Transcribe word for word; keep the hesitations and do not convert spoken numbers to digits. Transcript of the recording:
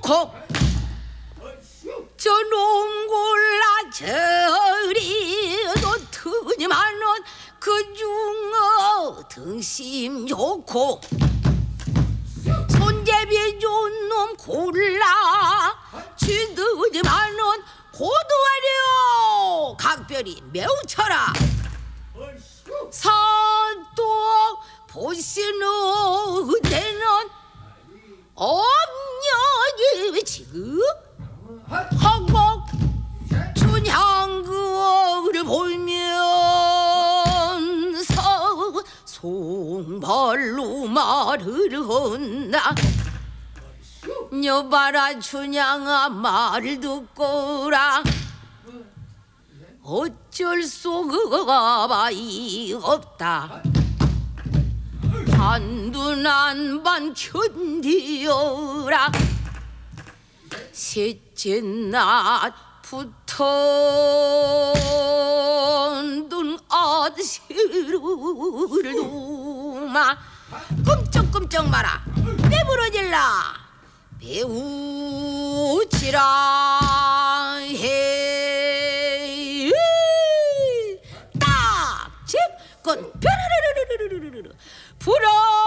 놓고 저 놈골라 저리 놓더니만은 그중어 등심 좋고 손잡이 좋은 놈 골라 쥐더니만은 고도하려 각별이 매우 쳐라. 산또 보시는 데는 엄녀이 지금 하고 춘향그를 보면서 송발로 말을 한다. 여봐라 춘향아 말을 듣거라. 어쩔 수가 바이 없다. 한두 난반 견디어라. 셋째 날부터 눈 아드시를 두마 끔쩍끔쩍 마라. 내부러질라 배우치라 해. 딱! 즉! 건 뾰르르르르르르르 불어